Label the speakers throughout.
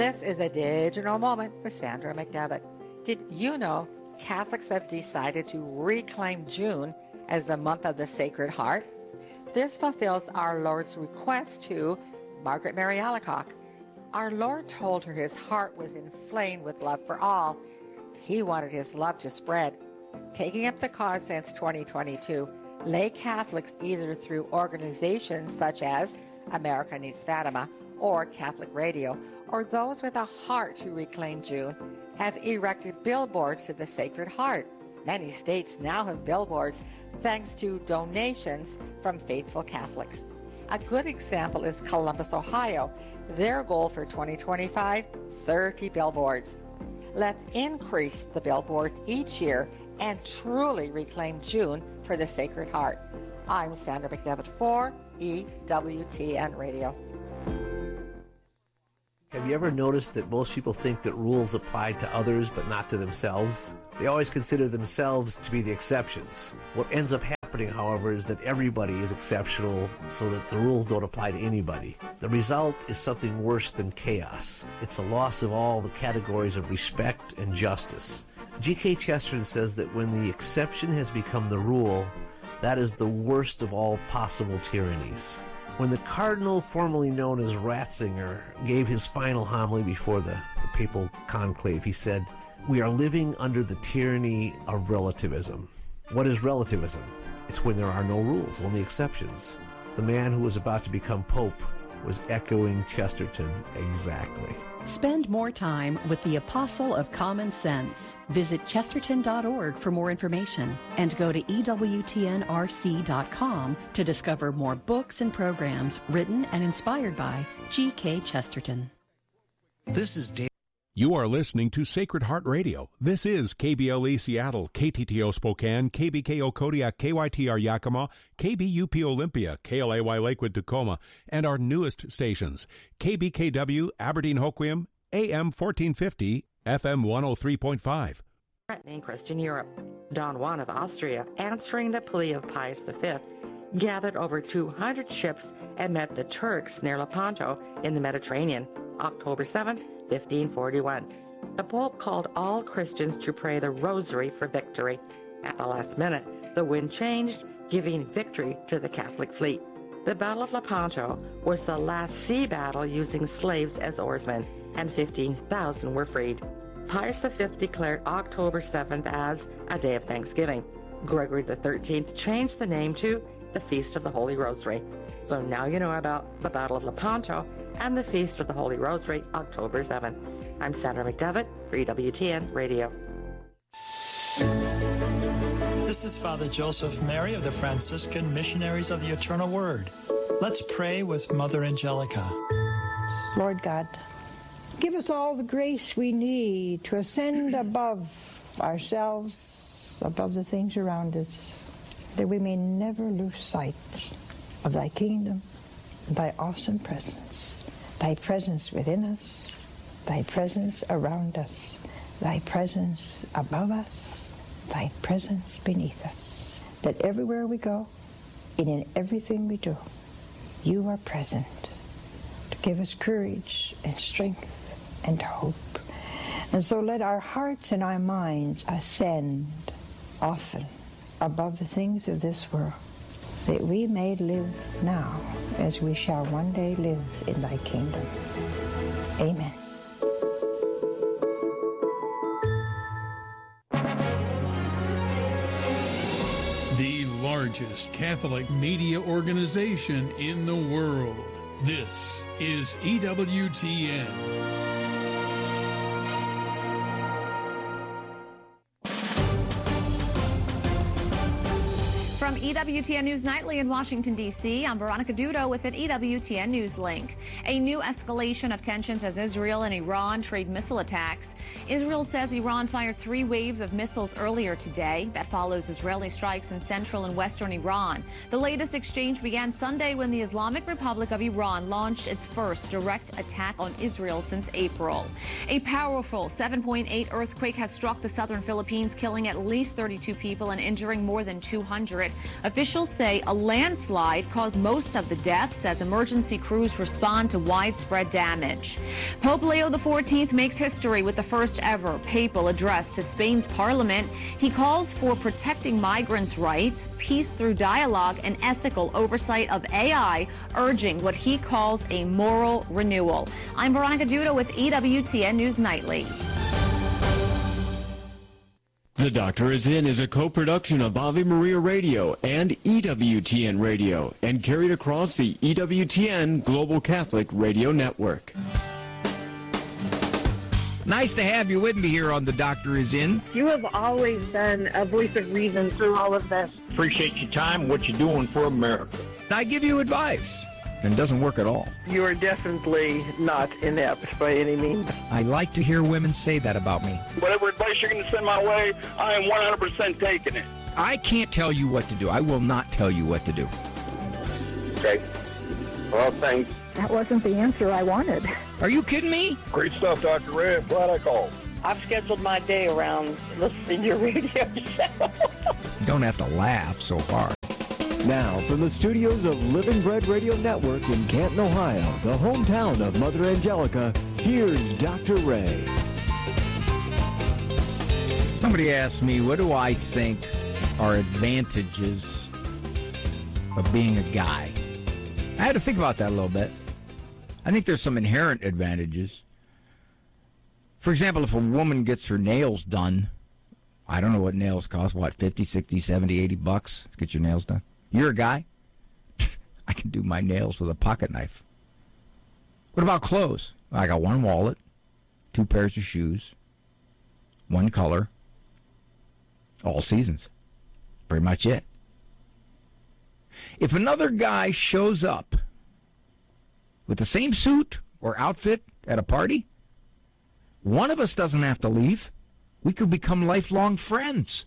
Speaker 1: This is a digital moment with Sandra McDevitt. Did you know Catholics have decided to reclaim June as the month of the Sacred Heart? This fulfills our Lord's request to Margaret Mary Alacoque. Our Lord told her his heart was inflamed with love for all. He wanted his love to spread. Taking up the cause since 2022, lay Catholics either through organizations such as America Needs Fatima or Catholic Radio, or those with a heart to reclaim June, have erected billboards to the Sacred Heart. Many states now have billboards thanks to donations from faithful Catholics. A good example is Columbus, Ohio. Their goal for 2025, 30 billboards. Let's increase the billboards each year and truly reclaim June for the Sacred Heart. I'm Sandra McDevitt for EWTN Radio.
Speaker 2: Have you ever noticed that most people think that rules apply to others but not to themselves? They always consider themselves to be the exceptions. What ends up happening, however, is that everybody is exceptional so that the rules don't apply to anybody. The result is something worse than chaos. It's a loss of all the categories of respect and justice. G.K. Chesterton says that when the exception has become the rule, that is the worst of all possible tyrannies. When the cardinal formerly known as Ratzinger gave his final homily before the papal conclave, he said, "We are living under the tyranny of relativism." What is relativism? It's when there are no rules, only exceptions. The man who was about to become pope was echoing Chesterton exactly.
Speaker 3: Spend more time with the Apostle of Common Sense. Visit chesterton.org for more information and go to EWTNRC.com to discover more books and programs written and inspired by G.K. Chesterton.
Speaker 2: This is Dave.
Speaker 4: You are listening to Sacred Heart Radio. This is KBLE Seattle, KTTO Spokane, KBKO Kodiak, KYTR Yakima, KBUP Olympia, KLAY Lakewood Tacoma, and our newest stations, KBKW Aberdeen Hoquiam, AM 1450, FM 103.5.
Speaker 1: Threatening Christian Europe. Don Juan of Austria, answering the plea of Pius V, gathered over 200 ships and met the Turks near Lepanto in the Mediterranean, October 7th, 1541. The Pope called all Christians to pray the Rosary for victory. At the last minute, the wind changed, giving victory to the Catholic fleet. The Battle of Lepanto was the last sea battle using slaves as oarsmen, and 15,000 were freed. Pius V declared October 7th as a day of thanksgiving. Gregory XIII changed the name to the Feast of the Holy Rosary. So now you know about the Battle of Lepanto and the Feast of the Holy Rosary, October 7th. I'm Sandra McDevitt for EWTN Radio.
Speaker 5: This is Father Joseph Mary of the Franciscan Missionaries of the Eternal Word. Let's pray with Mother Angelica.
Speaker 6: Lord God, give us all the grace we need to ascend above ourselves, above the things around us, that we may never lose sight of thy kingdom, thy awesome presence, thy presence within us, thy presence around us, thy presence above us, thy presence beneath us, that everywhere we go and in everything we do, you are present to give us courage and strength and hope. And so let our hearts and our minds ascend often above the things of this world, that we may live now as we shall one day live in thy kingdom. Amen.
Speaker 7: The largest Catholic media organization in the world. This is EWTN.
Speaker 8: From EWTN News Nightly in Washington, D.C., I'm Veronica Dudo with an EWTN News link. A new escalation of tensions as Israel and Iran trade missile attacks. Israel says Iran fired 3 waves of missiles earlier today. That follows Israeli strikes in central and western Iran. The latest exchange began Sunday when the Islamic Republic of Iran launched its first direct attack on Israel since April. A powerful 7.8 earthquake has struck the southern Philippines, killing at least 32 people and injuring more than 200. Officials say a landslide caused most of the deaths as emergency crews respond to widespread damage. Pope Leo XIV makes history with the first ever papal address to Spain's parliament. He calls for protecting migrants' rights, peace through dialogue, and ethical oversight of AI, urging what he calls a moral renewal. I'm Veronica Duda with EWTN News Nightly.
Speaker 9: The Doctor Is In is a co-production of Ave Maria Radio and EWTN Radio and carried across the EWTN Global Catholic Radio Network.
Speaker 10: Nice to have you with me here on The Doctor Is In.
Speaker 11: You have always been a voice of reason through all of this.
Speaker 12: Appreciate your time, what you're doing for America.
Speaker 10: I give you advice, and it doesn't work at all.
Speaker 11: You are definitely not inept by any means.
Speaker 10: I like to hear women say that about me.
Speaker 12: Whatever advice you're going to send my way, I am 100% taking it.
Speaker 10: I can't tell you what to do. I will not tell you what to do.
Speaker 12: Okay. Well, thanks.
Speaker 11: That wasn't the answer I wanted.
Speaker 10: Are you kidding me?
Speaker 12: Great stuff, Dr. Ray. I'm glad I called.
Speaker 11: I've scheduled my day around listening to your radio show.
Speaker 10: You don't have to laugh so far.
Speaker 9: Now, from the studios of Living Bread Radio Network in Canton, Ohio, the hometown of Mother Angelica, here's Dr. Ray.
Speaker 10: Somebody asked me, what do I think are advantages of being a guy? I had to think about that a little bit. I think there's some inherent advantages. For example, if a woman gets her nails done, I don't know what nails cost, what, 50, 60, 70, 80 bucks to get your nails done? You're a guy? I can do my nails with a pocket knife. What about clothes? I got one wallet, 2 pairs of shoes, one color, all seasons. Pretty much it. If another guy shows up with the same suit or outfit at a party, one of us doesn't have to leave. We could become lifelong friends.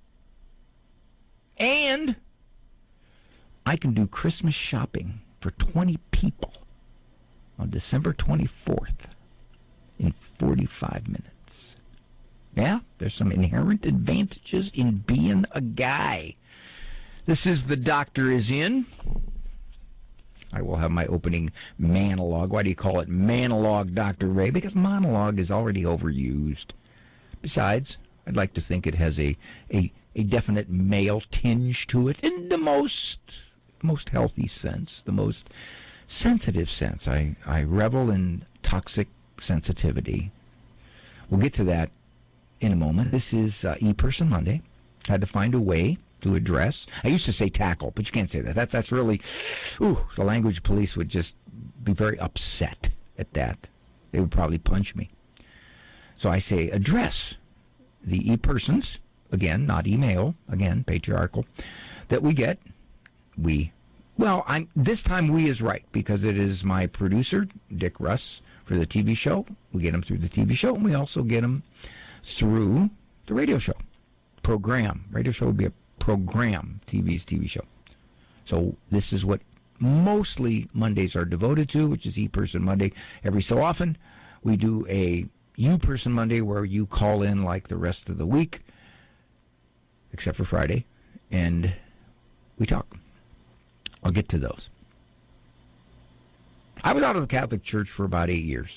Speaker 10: And I can do Christmas shopping for 20 people on December 24th in 45 minutes. Yeah, there's some inherent advantages in being a guy. This is The Doctor Is In. I will have my opening monologue. Why do you call it monologue, Dr. Ray? Because monologue is already overused. Besides, I'd like to think it has a definite male tinge to it in the most healthy sense, the most sensitive sense. I revel in toxic sensitivity. We'll get to that in a moment. This is E-Person Monday. I had to find a way to address. I used to say tackle, but you can't say that. That's really, the language police would just be very upset at that. They would probably punch me. So I say address the e-persons, again, not email, again, patriarchal, that we get. This time we is right, because it is my producer, Dick Russ, for the TV show. We get him through the TV show, and we also get him through the radio show. Program. Radio show would be a program, TV's TV show. So this is what mostly Mondays are devoted to, which is E-Person Monday. Every so often, we do a You-Person Monday where you call in like the rest of the week, except for Friday, and we talk. I'll get to those. I was out of the Catholic Church for about 8 years.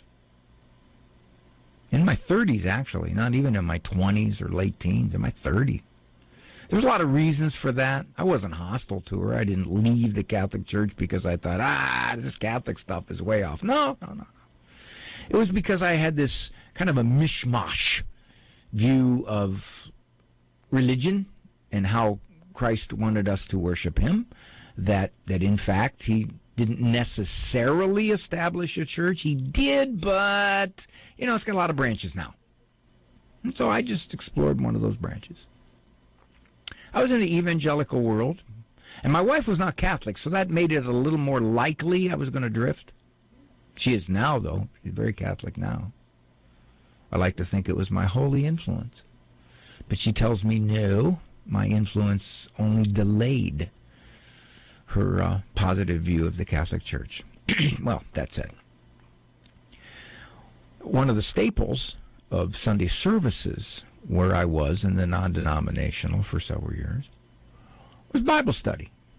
Speaker 10: In my 30s, actually, not even in my 20s or late teens, in my 30s. There's a lot of reasons for that. I wasn't hostile to her. I didn't leave the Catholic Church because I thought, this Catholic stuff is way off. No. It was because I had this kind of a mishmash view of religion and how Christ wanted us to worship him, that in fact he didn't necessarily establish a church. He did, but, it's got a lot of branches now. And so I just explored one of those branches. I was in the evangelical world, and my wife was not Catholic, so that made it a little more likely I was going to drift. She is now, though. She's very Catholic now. I like to think it was my holy influence. But she tells me, no, my influence only delayed her positive view of the Catholic Church. Well, that's it. One of the staples of Sunday services where I was in the non-denominational for several years was Bible study.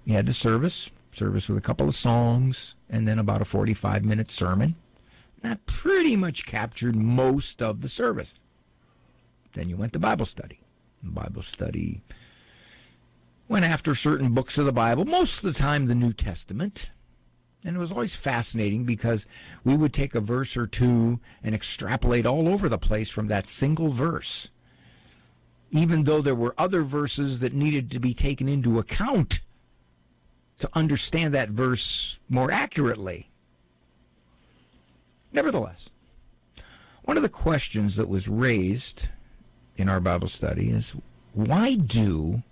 Speaker 10: You had the service with a couple of songs, and then about a 45-minute sermon. That pretty much captured most of the service. Then you went to Bible study. Bible study went after certain books of the Bible, most of the time the New Testament. And it was always fascinating because we would take a verse or two and extrapolate all over the place from that single verse, even though there were other verses that needed to be taken into account to understand that verse more accurately. Nevertheless, one of the questions that was raised in our Bible study is, why do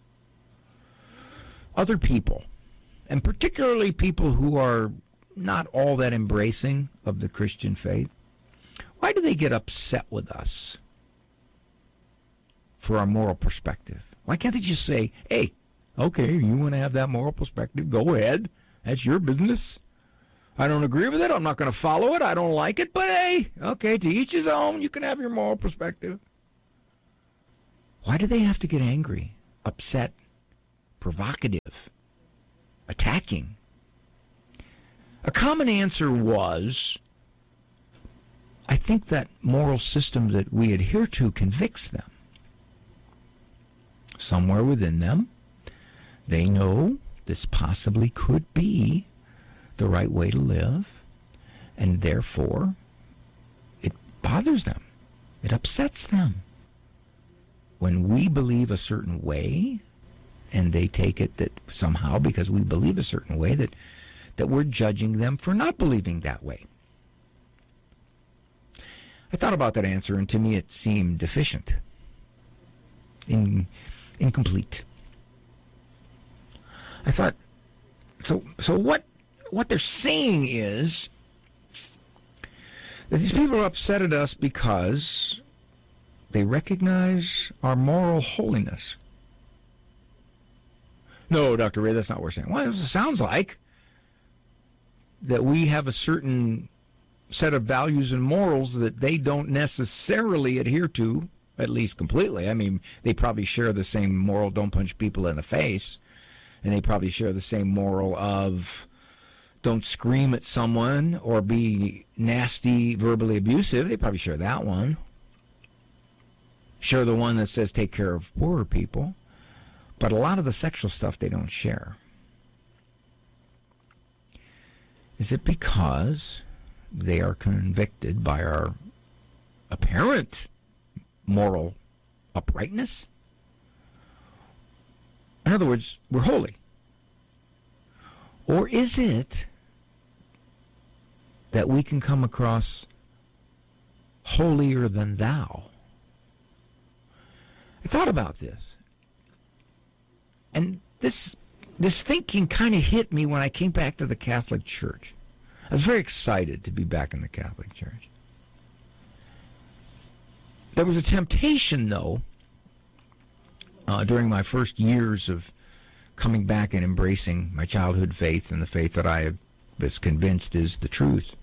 Speaker 10: other people, and particularly people who are not all that embracing of the Christian faith, why do they get upset with us for our moral perspective? Why can't they just say, hey, okay, you want to have that moral perspective, go ahead. That's your business. I don't agree with it. I'm not going to follow it. I don't like it. But hey, okay, to each his own. You can have your moral perspective. Why do they have to get angry, upset, provocative, attacking? A common answer was, I think that moral system that we adhere to convicts them. Somewhere within them, they know this possibly could be the right way to live, and therefore it bothers them. It upsets them. When we believe a certain way, and they take it that somehow because we believe a certain way that we're judging them for not believing that way. I thought about that answer, and to me it seemed deficient, incomplete. I thought, so what they're saying is that these people are upset at us because they recognize our moral holiness. No, Dr. Ray, that's not what we're saying. Well, it sounds like that we have a certain set of values and morals that they don't necessarily adhere to, at least completely. I mean, they probably share the same moral, don't punch people in the face, and they probably share the same moral of don't scream at someone or be nasty, verbally abusive. They probably share that one. Share the one that says take care of poorer people. But a lot of the sexual stuff they don't share. Is it because they are convicted by our apparent moral uprightness? In other words, we're holy. Or is it that we can come across holier than thou? I thought about this. And this thinking kind of hit me when I came back to the Catholic Church. I was very excited to be back in the Catholic Church. There was a temptation, though, during my first years of coming back and embracing my childhood faith and the faith that I was convinced is the truth,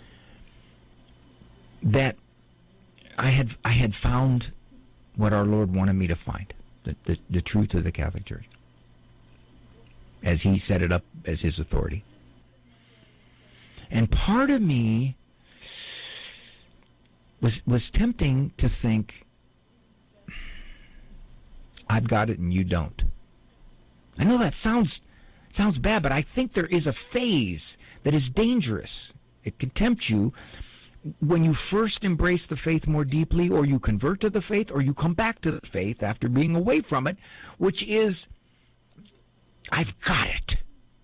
Speaker 10: that I had found what our Lord wanted me to find, the truth of the Catholic Church, as he set it up as his authority. And part of me was tempting to think, I've got it and you don't. I know that sounds bad, but I think there is a phase that is dangerous. It can tempt you when you first embrace the faith more deeply, or you convert to the faith, or you come back to the faith after being away from it, which is, I've got it.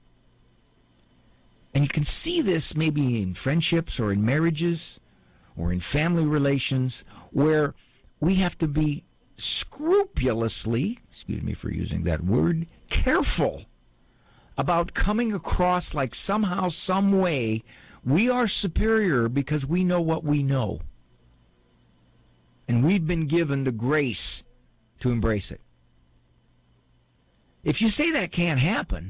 Speaker 10: And you can see this maybe in friendships or in marriages or in family relations where we have to be scrupulously, excuse me for using that word, careful about coming across like somehow, some way, we are superior because we know what we know. And we've been given the grace to embrace it. If you say that can't happen,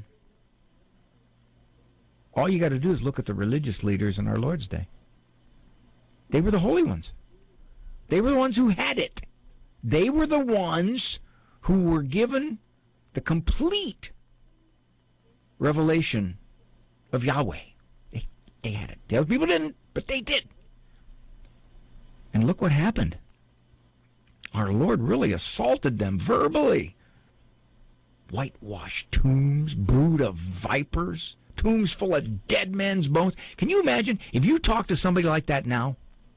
Speaker 10: all you got to do is look at the religious leaders in our Lord's day. They were the holy ones. They were the ones who had it. They were the ones who were given the complete revelation of Yahweh. They had it. The other people didn't, but they did. And look what happened. Our Lord really assaulted them verbally. Whitewashed tombs, brood of vipers, tombs full of dead men's bones. Can you imagine if you talk to somebody like that now?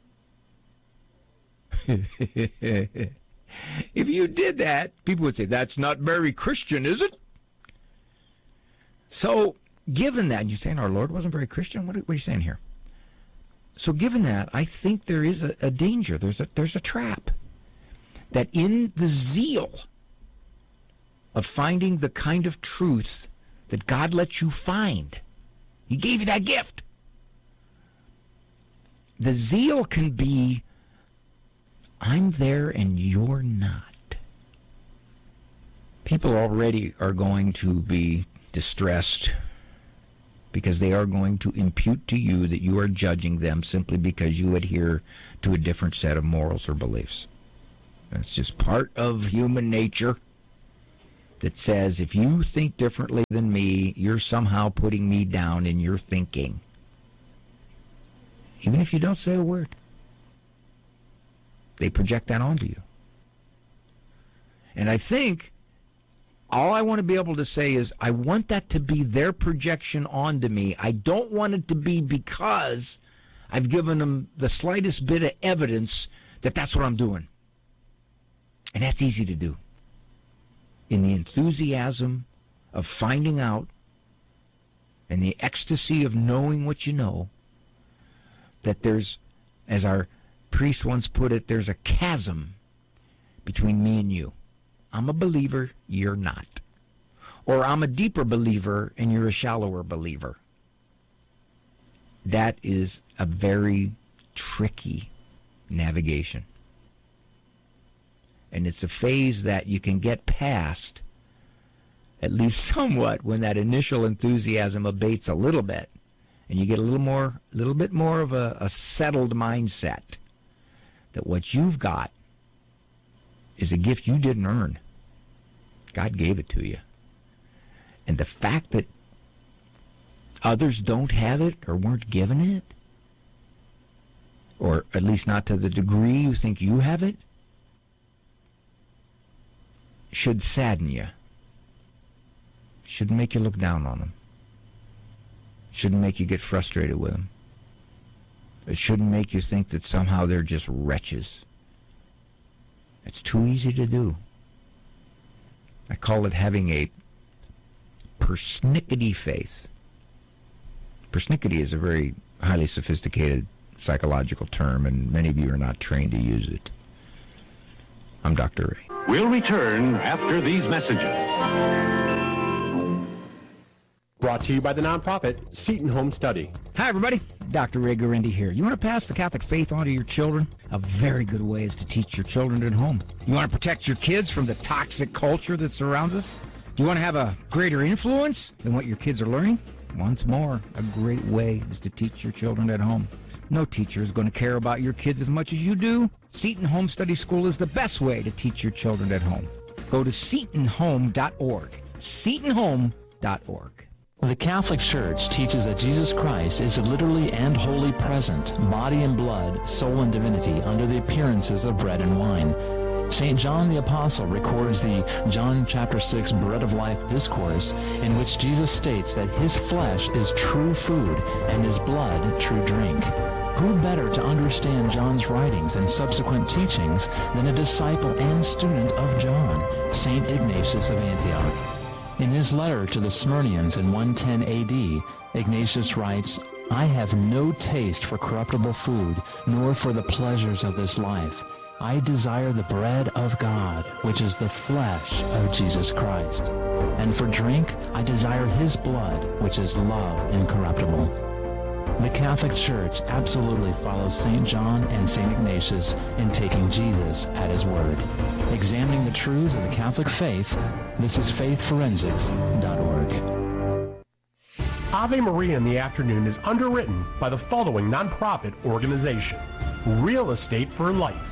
Speaker 10: If you did that, people would say, that's not very Christian, is it? So, given that, you're saying our Lord wasn't very Christian? What are you saying here? So given that, I think there is a danger. There's a trap. That in the zeal of finding the kind of truth that God lets you find, He gave you that gift. The zeal can be, I'm there and you're not. People already are going to be distressed because they are going to impute to you that you are judging them simply because you adhere to a different set of morals or beliefs. That's just part of human nature that says if you think differently than me, you're somehow putting me down in your thinking. Even if you don't say a word. They project that onto you. And I think all I want to be able to say is I want that to be their projection onto me. I don't want it to be because I've given them the slightest bit of evidence that that's what I'm doing. And that's easy to do. In the enthusiasm of finding out and the ecstasy of knowing what you know, that there's, as our priest once put it, there's a chasm between me and you. I'm a believer, you're not. Or I'm a deeper believer and you're a shallower believer. That is a very tricky navigation. And it's a phase that you can get past, at least somewhat, when that initial enthusiasm abates a little bit. And you get a little bit more of a settled mindset that what you've got is a gift you didn't earn. God gave it to you. And the fact that others don't have it or weren't given it, or at least not to the degree you think you have it, should sadden you. Shouldn't make you look down on them. Shouldn't make you get frustrated with them. It shouldn't make you think that somehow they're just wretches. It's too easy to do. I call it having a persnickety faith. Persnickety is a very highly sophisticated psychological term, and many of you are not trained to use it. I'm Dr. Ray.
Speaker 13: We'll return after these messages.
Speaker 14: Brought to you by the nonprofit Seton Home Study.
Speaker 10: Hi, everybody. Dr. Ray Guarendi here. You want to pass the Catholic faith on to your children? A very good way is to teach your children at home. You want to protect your kids from the toxic culture that surrounds us? Do you want to have a greater influence than what your kids are learning? Once more, a great way is to teach your children at home. No teacher is going to care about your kids as much as you do. Seton Home Study School is the best way to teach your children at home. Go to setonhome.org. setonhome.org.
Speaker 15: The Catholic Church teaches that Jesus Christ is literally and wholly present, body and blood, soul and divinity, under the appearances of bread and wine. St. John the Apostle records the John chapter 6 Bread of Life discourse, in which Jesus states that his flesh is true food and his blood true drink. Who better to understand John's writings and subsequent teachings than a disciple and student of John, St. Ignatius of Antioch? In his letter to the Smyrnians in 110 AD, Ignatius writes, I have no taste for corruptible food, nor for the pleasures of this life. I desire the bread of God, which is the flesh of Jesus Christ. And for drink, I desire his blood, which is love incorruptible. The Catholic Church absolutely follows St. John and St. Ignatius in taking Jesus at his word. Examining the truths of the Catholic faith, this is faithforensics.org.
Speaker 14: Ave Maria in the Afternoon is underwritten by the following nonprofit organization: Real Estate for Life,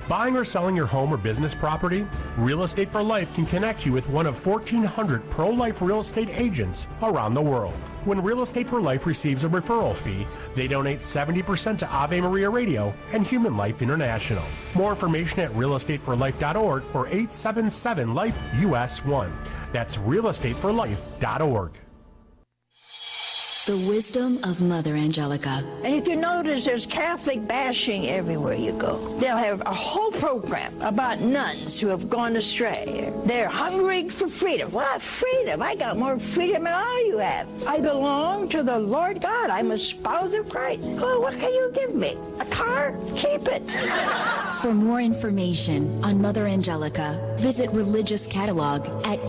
Speaker 14: Buying or selling your home or business property? Real Estate for Life can connect you with one of 1,400 pro-life real estate agents around the world. When Real Estate for Life receives a referral fee, they donate 70% to Ave Maria Radio and Human Life International. More information at realestateforlife.org or 877-LIFE-US1. That's realestateforlife.org.
Speaker 16: The wisdom of Mother Angelica.
Speaker 6: And if you notice, there's Catholic bashing everywhere you go. They'll have a whole program about nuns who have gone astray. They're hungry for freedom. What freedom? I got more freedom than all you have. I belong to the Lord God. I'm a spouse of Christ. Oh, what can you give me? A car? Keep it.
Speaker 16: For more information on Mother Angelica, visit Religious Catalog at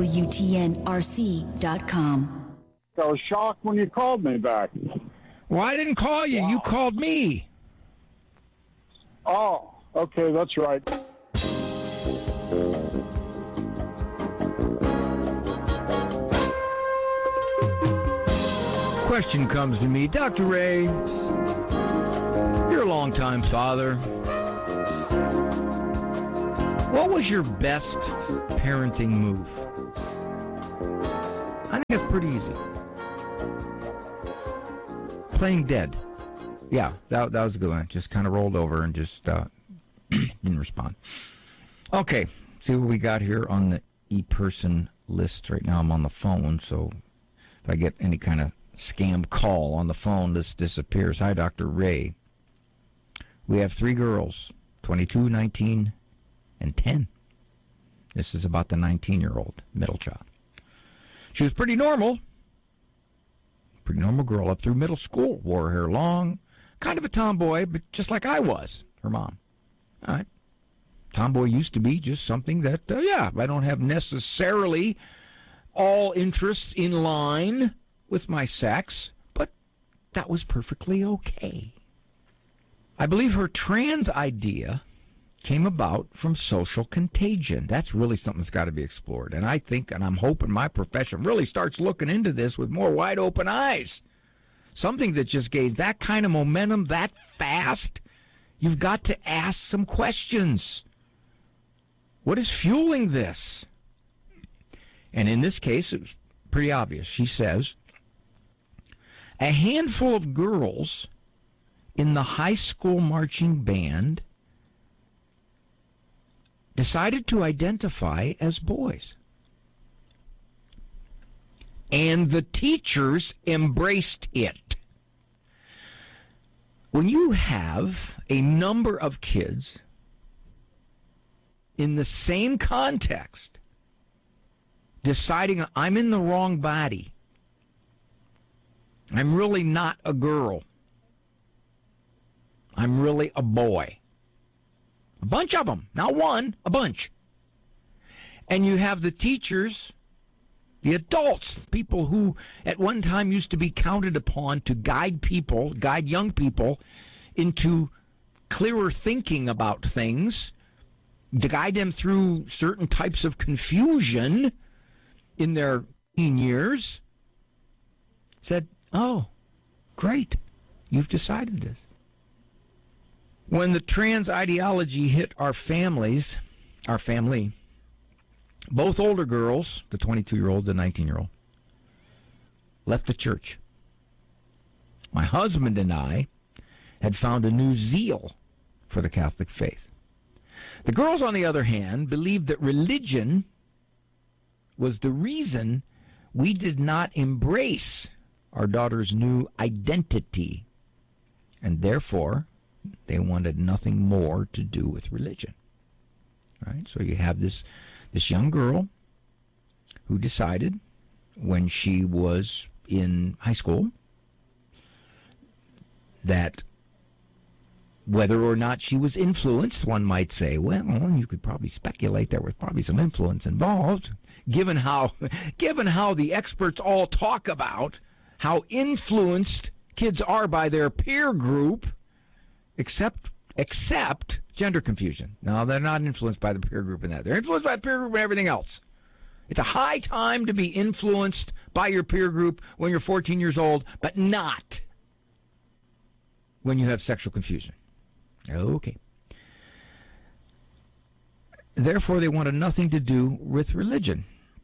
Speaker 16: EWTNRC.com.
Speaker 17: I was shocked when you called me back.
Speaker 10: Well, I didn't call you. You called me.
Speaker 17: Oh, okay, that's right.
Speaker 10: Question comes to me, Dr. Ray, you're a longtime father. What was your best parenting move? I think it's pretty easy. Playing dead. Yeah, that was a good one. Just kind of rolled over and just didn't respond. Okay, see what we got here on the e-person list. Right now I'm on the phone, so if I get any kind of scam call on the phone, this disappears. Hi, Dr. Ray. We have 3 girls, 22, 19, and 10. This is about the 19-year-old middle child. She was pretty normal girl up through middle school. Wore her hair long, kind of a tomboy, but just like I was, her mom. All right. Tomboy used to be just something that, I don't have necessarily all interests in line with my sex, but that was perfectly okay. I believe her trans idea came about from social contagion. That's really something that's got to be explored. And I think, and I'm hoping my profession really starts looking into this with more wide open eyes. Something that just gains that kind of momentum that fast, you've got to ask some questions. What is fueling this? And in this case, it was pretty obvious. She says, a handful of girls in the high school marching band decided to identify as boys. And the teachers embraced it. When you have a number of kids in the same context deciding, I'm in the wrong body, I'm really not a girl, I'm really a boy. A bunch of them, not one, a bunch. And you have the teachers, the adults, people who at one time used to be counted upon to guide young people into clearer thinking about things, to guide them through certain types of confusion in their teen years, said, oh, great, you've decided this. When the trans ideology hit our family, both older girls, the 22-year-old, the 19-year-old, left the church. My husband and I had found a new zeal for the Catholic faith. The girls, on the other hand, believed that religion was the reason we did not embrace our daughter's new identity, and therefore they wanted nothing more to do with religion. Right? So you have this young girl who decided when she was in high school that whether or not she was influenced, one might say, well, you could probably speculate there was probably some influence involved, given how the experts all talk about how influenced kids are by their peer group, except gender confusion. No, they're not influenced by the peer group in that. They're influenced by the peer group and everything else. It's a high time to be influenced by your peer group when you're 14 years old, but not when you have sexual confusion. Okay. Therefore, they wanted nothing to do with religion.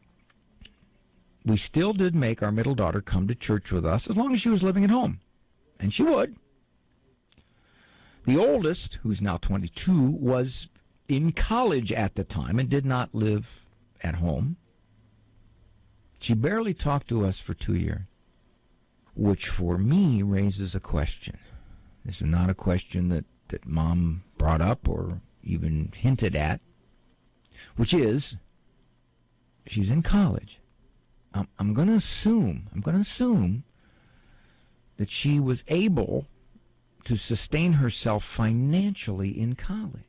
Speaker 10: We still did make our middle daughter come to church with us as long as she was living at home. And she would. The oldest, who's now 22, was in college at the time and did not live at home. She barely talked to us for 2 years, which for me raises a question. This is not a question that Mom brought up or even hinted at, which is, she's in college. I'm going to assume that she was able to sustain herself financially in college.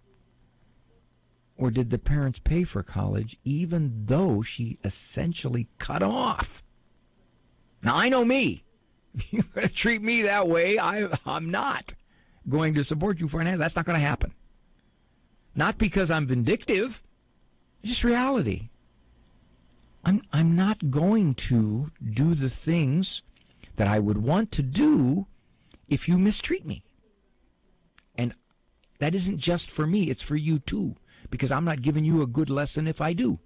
Speaker 10: Or did the parents pay for college even though she essentially cut them off? Now, I know me. If you're going to treat me that way, I'm not going to support you financially. That's not going to happen. Not because I'm vindictive. It's just reality. I'm not going to do the things that I would want to do if you mistreat me. And that isn't just for me, it's for you too, because I'm not giving you a good lesson if I do.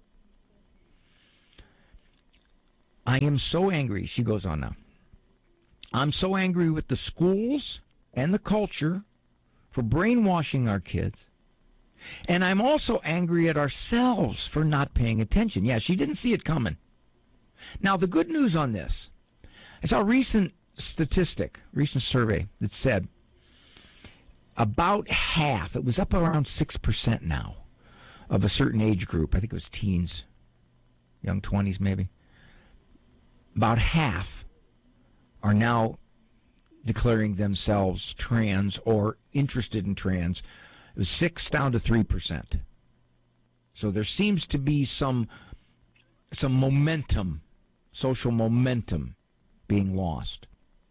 Speaker 10: I am so angry, she goes on now. I'm so angry with the schools and the culture for brainwashing our kids. And I'm also angry at ourselves for not paying attention. Yeah, she didn't see it coming. Now, the good news on this, I saw a recent survey that said about half, it was up around 6% now, of a certain age group, I think it was teens, young 20s maybe, about half are now declaring themselves trans or interested in trans. It was 6 down to 3%. So there seems to be some momentum, social momentum being lost.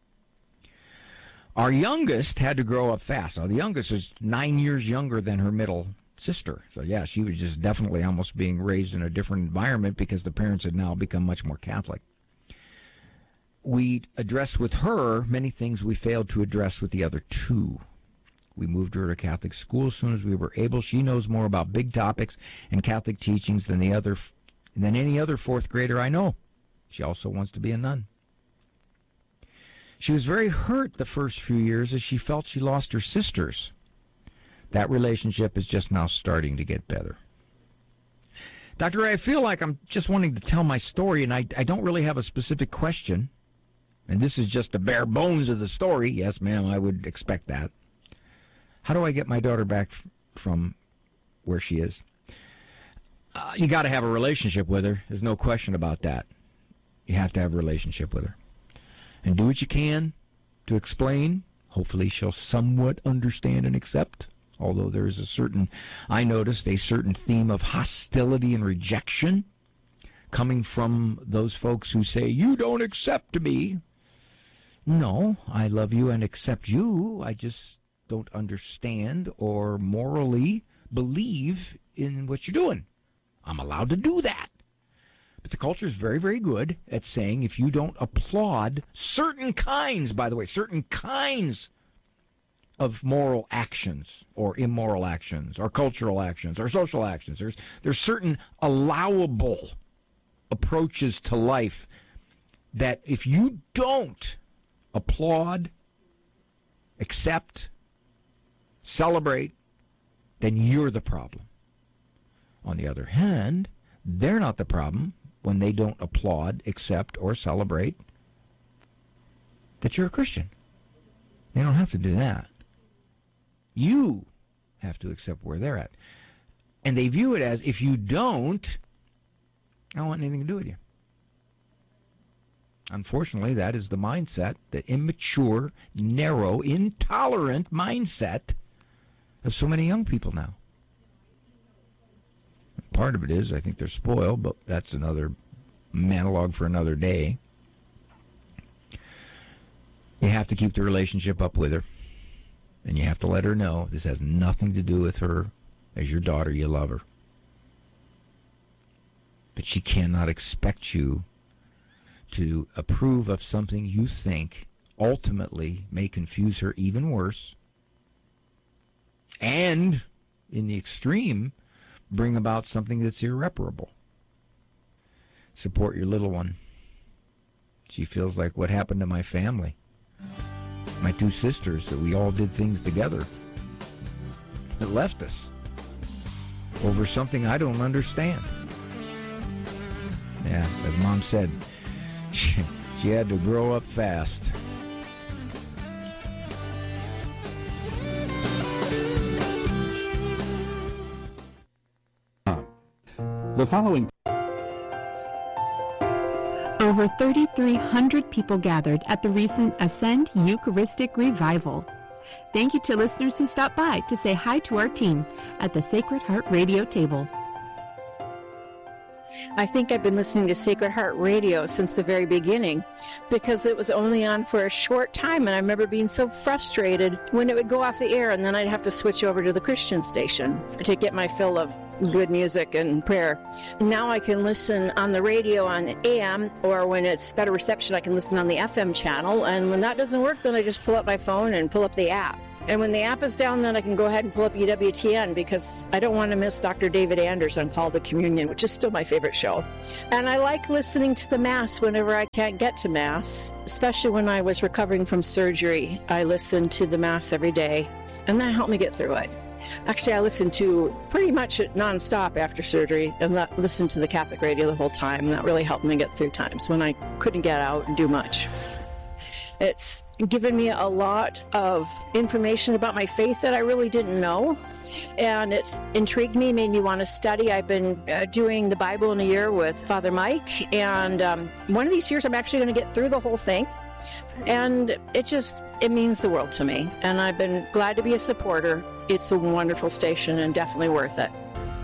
Speaker 10: Our youngest had to grow up fast. Now, the youngest is 9 years younger than her middle sister. So, yeah, she was just definitely almost being raised in a different environment because the parents had now become much more Catholic. We addressed with her many things we failed to address with the other two. We moved her to Catholic school as soon as we were able. She knows more about big topics and Catholic teachings than any other fourth grader I know. She also wants to be a nun. She was very hurt the first few years as she felt she lost her sisters. That relationship is just now starting to get better. Dr. Ray, I feel like I'm just wanting to tell my story, and I don't really have a specific question. And this is just the bare bones of the story. Yes, ma'am, I would expect that. How do I get my daughter back from where she is? You got to have a relationship with her. There's no question about that. You have to have a relationship with her. And do what you can to explain. Hopefully she'll somewhat understand and accept. Although there is I noticed a certain theme of hostility and rejection coming from those folks who say, you don't accept me. No, I love you and accept you. I just don't understand or morally believe in what you're doing. I'm allowed to do that. But the culture is very, very good at saying if you don't applaud certain kinds of moral actions or immoral actions or cultural actions or social actions, there's certain allowable approaches to life that if you don't applaud, accept, celebrate, then you're the problem. On the other hand, they're not the problem when they don't applaud, accept, or celebrate that you're a Christian. They don't have to do that. You have to accept where they're at. And they view it as, if you don't, I don't want anything to do with you. Unfortunately, that is the mindset, the immature, narrow, intolerant mindset of so many young people now. Part of it is, I think they're spoiled, but that's another monologue for another day. You have to keep the relationship up with her. And you have to let her know this has nothing to do with her. As your daughter, you love her. But she cannot expect you to approve of something you think ultimately may confuse her even worse. And, in the extreme, bring about something that's irreparable. Support your little one. She feels like what happened to my family. My two sisters, that we all did things together, that left us over something I don't understand. Yeah, as Mom said, she had to grow up fast.
Speaker 13: The following.
Speaker 18: Over 3,300 people gathered at the recent Ascend Eucharistic Revival. Thank you to listeners who stopped by to say hi to our team at the Sacred Heart Radio table.
Speaker 19: I think I've been listening to Sacred Heart Radio since the very beginning because it was only on for a short time, and I remember being so frustrated when it would go off the air and then I'd have to switch over to the Christian station to get my fill of good music and prayer. Now I can listen on the radio on AM, or when it's better reception, I can listen on the FM channel, and when that doesn't work, then I just pull up my phone and pull up the app. And when the app is down, then I can go ahead and pull up EWTN because I don't want to miss Dr. David Anders on Call to Communion, which is still my favorite show. And I like listening to the Mass whenever I can't get to Mass, especially when I was recovering from surgery. I listened to the Mass every day, and that helped me get through it. Actually, I listened to pretty much it nonstop after surgery and listened to the Catholic radio the whole time, and that really helped me get through times when I couldn't get out and do much. It's given me a lot of information about my faith that I really didn't know, and it's intrigued me, made me want to study. I've been doing the Bible in a year with Father Mike, and one of these years I'm actually going to get through the whole thing, and it means the world to me, and I've been glad to be a supporter. It's a wonderful station and definitely worth it.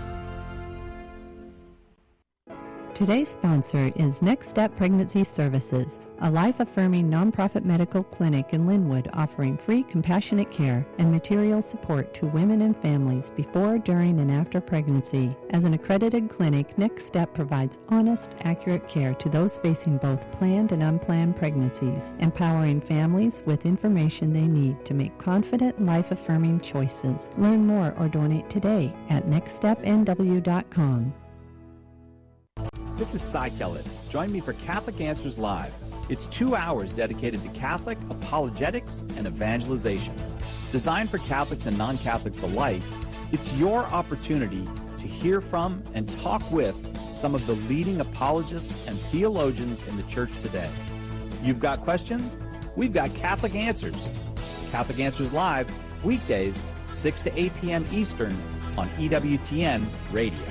Speaker 18: Today's sponsor is Next Step Pregnancy Services, a life-affirming nonprofit medical clinic in Linwood offering free compassionate care and material support to women and families before, during, and after pregnancy. As an accredited clinic, Next Step provides honest, accurate care to those facing both planned and unplanned pregnancies, empowering families with information they need to make confident, life-affirming choices. Learn more or donate today at nextstepnw.com.
Speaker 20: This is Cy Kellett. Join me for Catholic Answers Live. It's 2 hours dedicated to Catholic apologetics and evangelization. Designed for Catholics and non-Catholics alike, it's your opportunity to hear from and talk with some of the leading apologists and theologians in the church today. You've got questions? We've got Catholic Answers. Catholic Answers Live, weekdays, 6 to 8 p.m. Eastern on EWTN Radio.